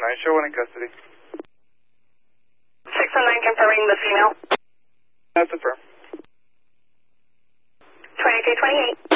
show one in custody. 619 confirming the female. That's affirmed. 2328.